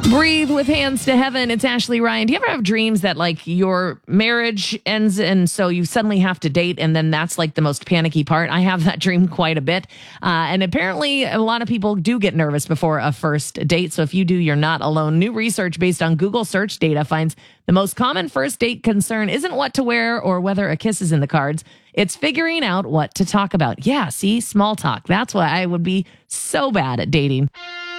Breathe with Hands to Heaven. It's Ashley Ryan. Do you ever have dreams that like your marriage ends and so you suddenly have to date and then that's like the most panicky part? I have that dream quite a bit. And apparently a lot of people do get nervous before a first date. So if you do, you're not alone. New research based on Google search data finds the most common first date concern isn't what to wear or whether a kiss is in the cards. It's figuring out what to talk about. Yeah, see, small talk. That's why I would be so bad at dating.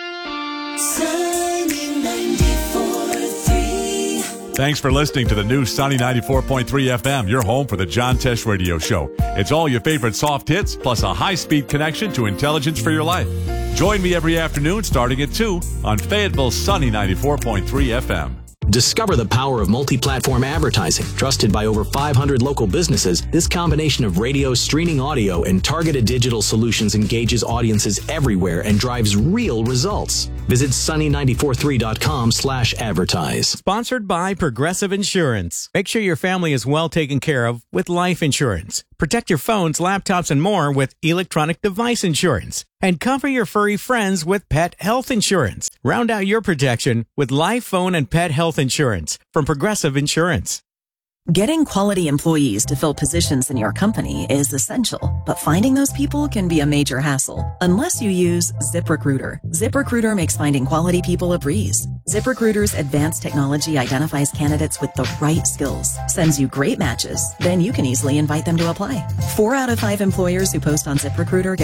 Thanks for listening to the new Sunny 94.3 FM, your home for the John Tesh Radio Show. It's all your favorite soft hits, plus a high-speed connection to intelligence for your life. Join me every afternoon starting at 2 on Fayetteville's Sunny 94.3 FM. Discover the power of multi-platform advertising. Trusted by over 500 local businesses, this combination of radio, streaming audio, and targeted digital solutions engages audiences everywhere and drives real results. Visit sunny943.com/advertise. Sponsored by Progressive Insurance. Make sure your family is well taken care of with life insurance. Protect your phones, laptops, and more with electronic device insurance. And cover your furry friends with pet health insurance. Round out your protection with life, phone, and pet health insurance from Progressive Insurance. Getting quality employees to fill positions in your company is essential, but finding those people can be a major hassle unless you use ZipRecruiter. ZipRecruiter makes finding quality people a breeze. ZipRecruiter's advanced technology identifies candidates with the right skills, sends you great matches, then you can easily invite them to apply. 4 out of 5 employers who post on ZipRecruiter get